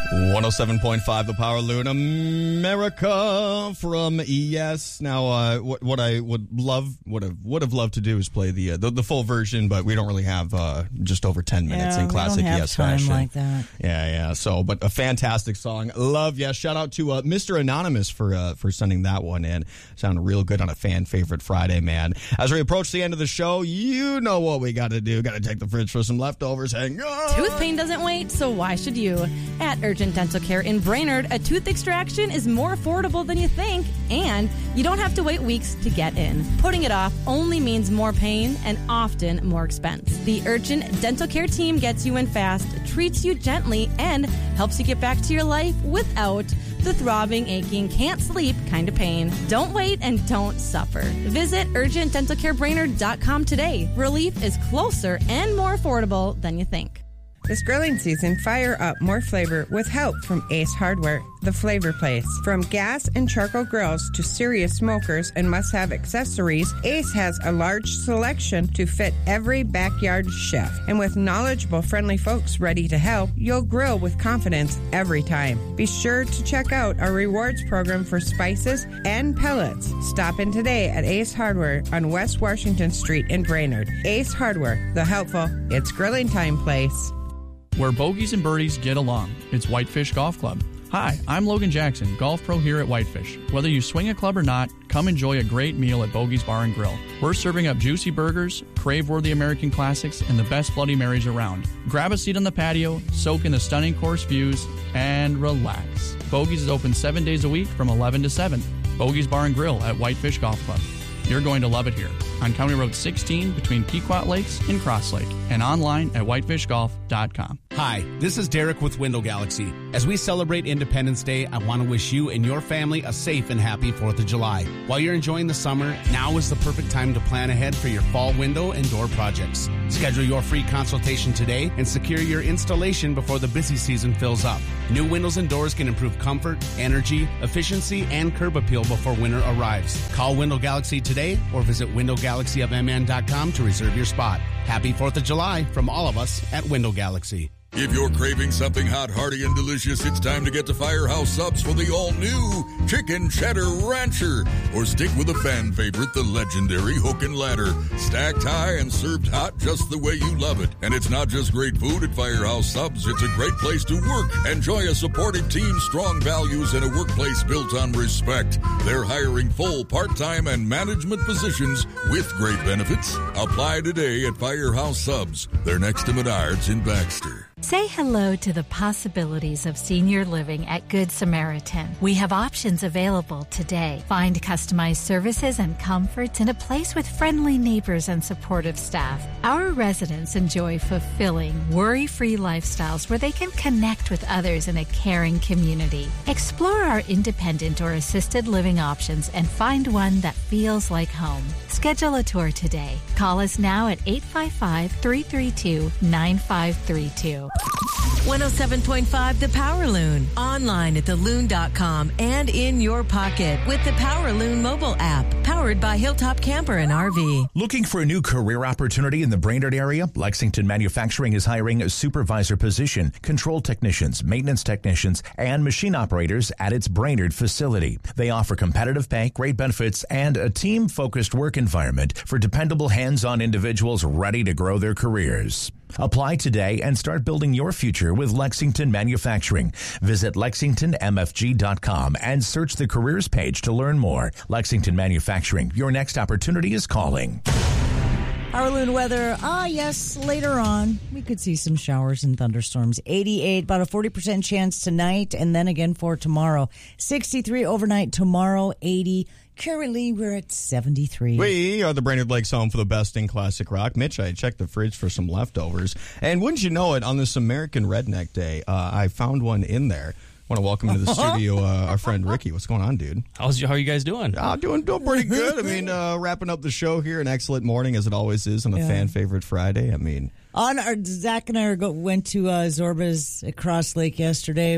107.5 The Power Loon, America from ES. Now, what I would have loved to do is play the full version, but we don't really have just over 10 minutes in classic ES fashion. Like that. Yeah. So, but a fantastic song. Love, yes. Shout out to Mr. Anonymous for sending that one in. Sounded real good on a fan favorite Friday, man. As we approach the end of the show, you know what we got to do. Got to take the fridge for some leftovers. Hang on. Tooth pain doesn't wait, so why should you? At Urgent Dental Care in Brainerd, a tooth extraction is more affordable than you think, and you don't have to wait weeks to get in. Putting it off only means more pain and often more expense. The Urgent Dental Care team gets you in fast, treats you gently, and helps you get back to your life without the throbbing, aching, can't sleep kind of pain. Don't wait and don't suffer. Visit UrgentDentalCareBrainerd.com today. Relief is closer and more affordable than you think. This grilling season, fire up more flavor with help from Ace Hardware, the flavor place. From gas and charcoal grills to serious smokers and must-have accessories, Ace has a large selection to fit every backyard chef. And with knowledgeable, friendly folks ready to help, you'll grill with confidence every time. Be sure to check out our rewards program for spices and pellets. Stop in today at Ace Hardware on West Washington Street in Brainerd. Ace Hardware, the helpful, it's grilling time place. Where bogeys and birdies get along. It's Whitefish Golf Club. Hi, I'm Logan Jackson, golf pro here at Whitefish. Whether you swing a club or not, come enjoy a great meal at Bogey's Bar and Grill. We're serving up juicy burgers, crave-worthy American classics, and the best Bloody Marys around. Grab a seat on the patio, soak in the stunning course views, and relax. Bogey's is open 7 days a week from 11 to 7. Bogey's Bar and Grill at Whitefish Golf Club. You're going to love it here on County Road 16 between Pequot Lakes and Cross Lake, and online at whitefishgolf.com. Hi, this is Derek with Window Galaxy. As we celebrate Independence Day, I want to wish you and your family a safe and happy 4th of July. While you're enjoying the summer, now is the perfect time to plan ahead for your fall window and door projects. Schedule your free consultation today and secure your installation before the busy season fills up. New windows and doors can improve comfort, energy, efficiency, and curb appeal before winter arrives. Call Window Galaxy today or visit windowgalaxyofmn.com to reserve your spot. Happy 4th of July from all of us at Window Galaxy. If you're craving something hot, hearty, and delicious, it's time to get to Firehouse Subs for the all-new Chicken Cheddar Rancher. Or stick with a fan favorite, the legendary Hook and Ladder. Stacked high and served hot just the way you love it. And it's not just great food at Firehouse Subs, it's a great place to work. Enjoy a supportive team, strong values, and a workplace built on respect. They're hiring full, part-time, and management positions with great benefits. Apply today at Firehouse Subs. They're next to Menards in Baxter. Say hello to the possibilities of senior living at Good Samaritan. We have options available today. Find customized services and comforts in a place with friendly neighbors and supportive staff. Our residents enjoy fulfilling, worry-free lifestyles where they can connect with others in a caring community. Explore our independent or assisted living options and find one that feels like home. Schedule a tour today. Call us now at 855-332-9532. 107.5 The Power Loon. Online at theloon.com and in your pocket with the Power Loon mobile app. Powered by Hilltop Camper and RV. Looking for a new career opportunity in the Brainerd area? Lexington Manufacturing is hiring a supervisor position, control technicians, maintenance technicians, and machine operators at its Brainerd facility. They offer competitive pay, great benefits, and a team-focused work environment for dependable hands-on individuals ready to grow their careers. Apply today and start building your future with Lexington Manufacturing. Visit LexingtonMFG.com and search the careers page to learn more. Lexington Manufacturing, your next opportunity is calling. Our Loon weather, yes, later on, we could see some showers and thunderstorms. 88, about a 40% chance tonight, and then again for tomorrow. 63 overnight tomorrow, 80. Currently, we're at 73. We are the Brainerd Lakes home for the best in classic rock. Mitch, I checked the fridge for some leftovers. And wouldn't you know it, on this American Redneck Day, I found one in there. I want to welcome into the studio our friend Ricky. What's going on, dude? How are you guys doing? Doing pretty good. I mean, wrapping up the show here. An excellent morning, as it always is on a fan favorite Friday. I mean, Zach and I went to Zorba's at Cross Lake yesterday.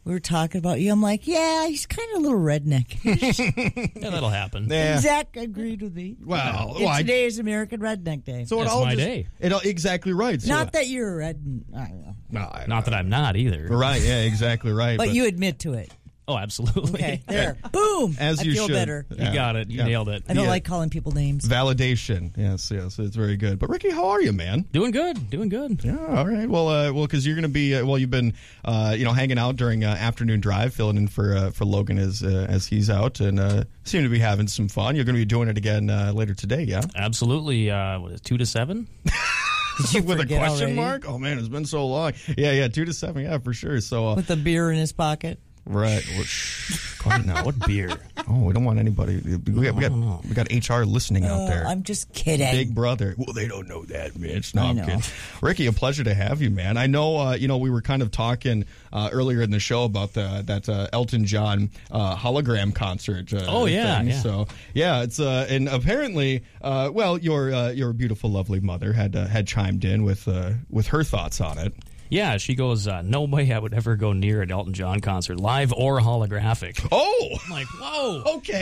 we were talking about you. I'm like, yeah, he's kind of a little redneck. Yeah, that'll happen. Yeah. Zach agreed with me. Well, today is American Redneck Day. So That's my day. Exactly right. So, Not that you're a redneck. I don't know. Not that I'm not either. Right, yeah, exactly right. But you admit to it. Oh, absolutely. Okay, there. Boom. As I you feel should. better. You got it. You nailed it. I don't like calling people names. Validation. Yes, it's very good. But Ricky, how are you, man? Doing good. Yeah, all right. Well, because you're going to be, you've been, hanging out during afternoon drive, filling in for Logan as he's out, and seem to be having some fun. You're going to be doing it again later today, yeah? Absolutely. 2 to 7? With a question already? mark? Oh man, it's been so long. Yeah, 2 to 7, yeah, for sure. So With a beer in his pocket. right. Well, quiet now. What beer? Oh, we don't want anybody. We got HR listening out there. I'm just kidding. Big brother. Well, they don't know that, Mitch. No, I I'm know. kidding. Ricky, a pleasure to have you, man. I know, we were kind of talking earlier in the show about that Elton John hologram concert. Oh, yeah, thing. yeah. So, yeah, it's and apparently, your beautiful, lovely mother had chimed in with her thoughts on it. Yeah, she goes, no way I would ever go near an Elton John concert, live or holographic. Oh! I'm like, whoa. Okay.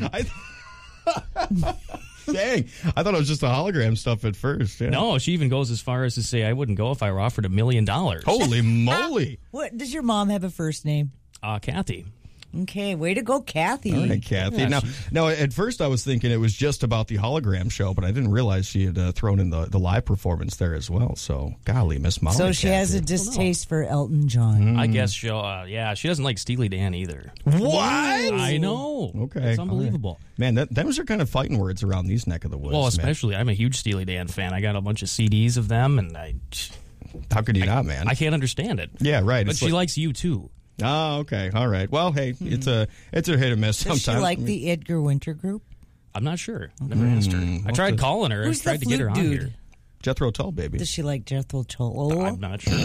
Dang. I thought it was just the hologram stuff at first. Yeah. No, she even goes as far as to say I wouldn't go if I were offered $1 million. Holy moly. What does your mom have a first name? Kathy. Okay, way to go, Kathy. All right, Kathy. Now, at first I was thinking it was just about the hologram show, but I didn't realize she had thrown in the live performance there as well. So, golly, Miss Molly. So she Kathy. has a distaste for Elton John. I guess she'll, she doesn't like Steely Dan either. What? I know. Okay. It's unbelievable. Man, those are kind of fighting words around these neck of the woods. Well, especially, I'm a huge Steely Dan fan. I got a bunch of CDs of them, and how could you not, man? I can't understand it. Yeah, right. But It's she likes you, too. Oh, okay. All right. Well, hey, it's a hit or miss sometimes. Does she like the Edgar Winter Group? I'm not sure. Never asked her. I tried calling her. Who's I tried the to get her on flute here. dude? Jethro Tull, baby. Does she like Jethro Tull? I'm not sure.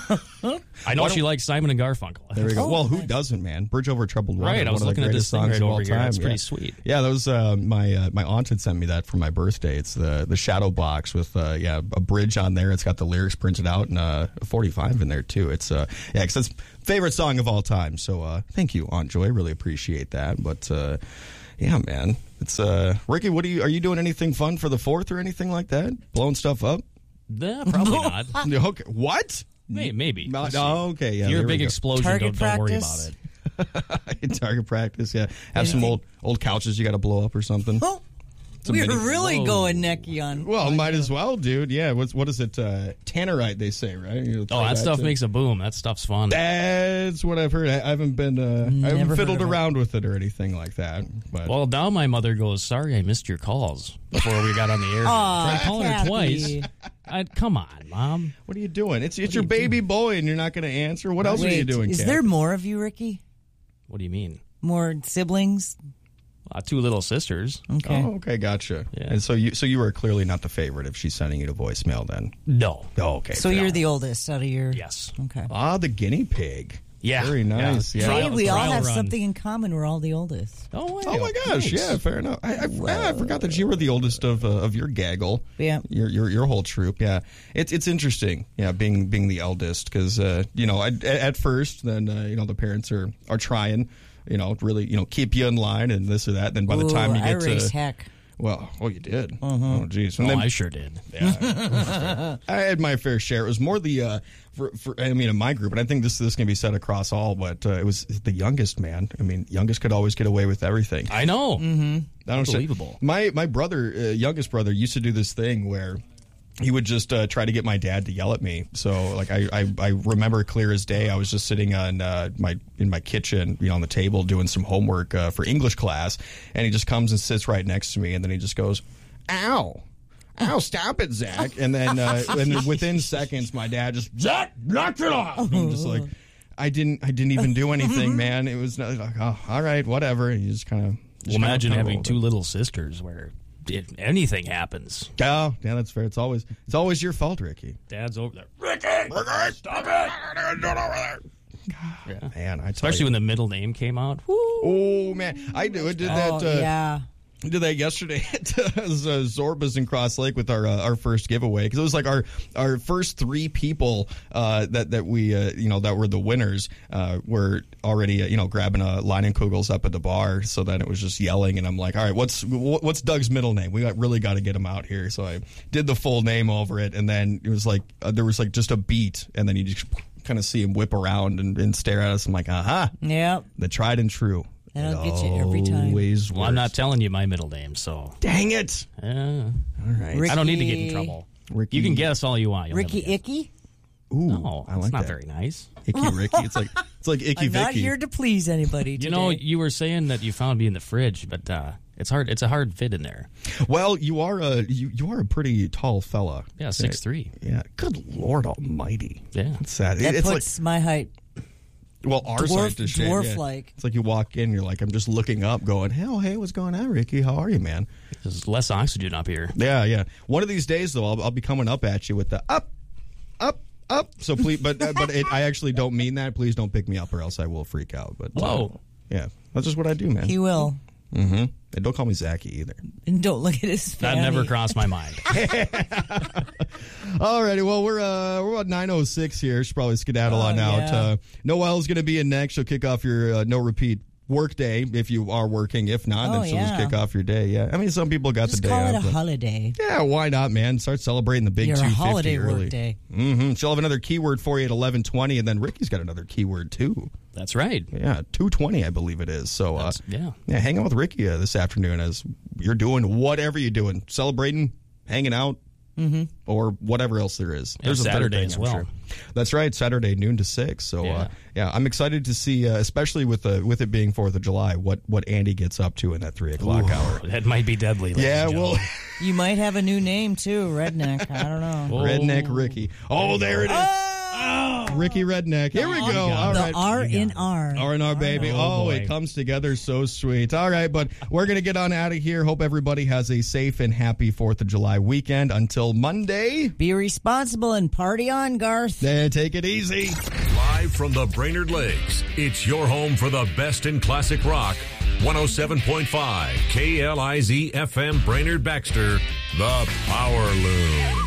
I know she likes Simon and Garfunkel. There we go. Well, who doesn't, man? Bridge Over Troubled Water. Right, I was one of the looking at this greatest thing songs right of all over here. time. That's pretty Yeah. sweet. Yeah, that was my aunt had sent me that for my birthday. It's the shadow box with a bridge on there. It's got the lyrics printed out and a 45 in there too. It's because it's favorite song of all time. So thank you, Aunt Joy. Really appreciate that. But yeah, man, it's Ricky. Are you doing anything fun for the 4th or anything like that? Blowing stuff up? Nah, probably not. Okay. What? Maybe. Oh, okay. Yeah, If you're a there we big go. explosion, Target don't worry practice? about it. In target practice, yeah. Have some old couches you got to blow up or something. Oh, Some we're mini- really Whoa. going necky on. Well, might as well, dude. Yeah. What is it? Tannerite, they say, right? You Oh, that stuff makes a boom. That stuff's fun. That's what I've heard. I haven't been. I Never haven't heard fiddled of it. around with it or anything like that. But Well, now my mother goes, sorry I missed your calls before we got on the air. Tried calling her Kathy. twice. Come on, Mom. what are you doing? It's your baby boy, and you're not going to answer. What else are you Wait, doing? is Kat? there more of you, Ricky? What do you mean? More siblings? 2 little sisters. Okay. Oh, okay, gotcha. Yeah. And so you were clearly not the favorite if she's sending you to voicemail then. No. Oh, okay. So you're the oldest out of your... Yes. Okay. the guiney pig. Yeah. Very nice. Yeah. Hey, we all trial have run. something in common. We're all the oldest. Oh, wow. Oh my gosh! Nice. Yeah, fair enough. I forgot that you were the oldest of your gaggle. Yeah. your whole troop. Yeah, it's interesting. Yeah, being the eldest because at first then the parents are trying really keep you in line and this or that. Then by the time you I get raised to heck. well, you did. Oh, geez. And Oh, then I sure did. I had my fair share. It was more the in my group, and I think this can be said across all, but it was the youngest, man. I mean, youngest could always get away with everything. I know. I don't Unbelievable. My brother, youngest brother, used to do this thing where he would just try to get my dad to yell at me. So, like, I remember clear as day. I was just sitting on in my kitchen, on the table doing some homework for English class, and he just comes and sits right next to me, and then he just goes, "Ow." "Ow, stop it, Zach." And then within seconds, my dad just, "Zach, knock it off." And I'm just like, I didn't even do anything, man. It was like, oh, all right, whatever. And you just kind of. Well, imagine having 2 little sisters where if anything happens. Oh, yeah, that's fair. It's always your fault, Ricky. Dad's over there. Ricky, stop it. Man, I tell Especially you. when the middle name came out. Woo. Oh man, I did that. Yeah. did that yesterday at Zorba's in Cross Lake with our first giveaway, because it was like our first 3 people that we that were the winners were already grabbing a Leinenkugels up at the bar. So then it was just yelling, and I'm like, all right, what's Doug's middle name? We really got to get him out here. So I did the full name over it, and then it was like there was like just a beat, and then you just kind of see him whip around and stare at us. I'm like, yeah, the tried and true. That'll get you every time. Well, I'm not telling you my middle name, so. Dang it. All right. Ricky, I don't need to get in trouble. Ricky, you can guess all you want. You'll Ricky Icky? Ooh, no, I like it's not that. very nice. Icky Ricky. It's like Icky I'm Vicky. not here to please anybody today. You were saying that you found me in the fridge, but it's hard. It's a hard fit in there. Well, you are a pretty tall fella. Yeah, 6'3". Yeah. Good Lord Almighty. Yeah, it's sad. That it's puts my height. Well, our size to shame. Dwarf-like. It's like you walk in, you're like, I'm just looking up, going, hey, what's going on, Ricky? How are you, man? There's less oxygen up here. Yeah. One of these days, though, I'll be coming up at you with the up. So please, but I actually don't mean that. Please don't pick me up, or else I will freak out. But whoa, yeah, that's just what I do, man. He will. Mm-hmm. And don't call me Zachy either. And don't look at his fanny. That never crossed my mind. Alrighty, well, we're about 9:06 here. Should probably skedaddle on out. Yeah. Noelle's going to be in next. She'll kick off your no repeat work day if you are working. If not, then she'll just kick off your day. Yeah, I mean, some people got just the day off. call it a holiday. Yeah, why not, man? Start celebrating the big Your 250 holiday early. work day. Mm-hmm. She'll have another keyword for you at 11:20, and then Ricky's got another keyword too. That's right. Yeah, 2:20, I believe it is. So, yeah, hang out with Ricky this afternoon as you're doing whatever you're doing, celebrating, hanging out, or whatever else there is. There's a Saturday thing, as I'm well. Sure. That's right, Saturday noon to 6. So, I'm excited to see, especially with it being 4th of July, what Andy gets up to in that 3 o'clock hour. That might be deadly. Yeah, well, you might have a new name too, Redneck. I don't know. Redneck Ricky. Oh, there it is. Ricky Redneck. Here we go. All right. The R&R. R&R, baby. Oh, it comes together so sweet. All right, but we're going to get on out of here. Hope everybody has a safe and happy 4th of July weekend. Until Monday. Be responsible and party on, Garth. Then take it easy. Live from the Brainerd Lakes, it's your home for the best in classic rock. 107.5 KLIZ FM Brainerd Baxter, the Power Loom.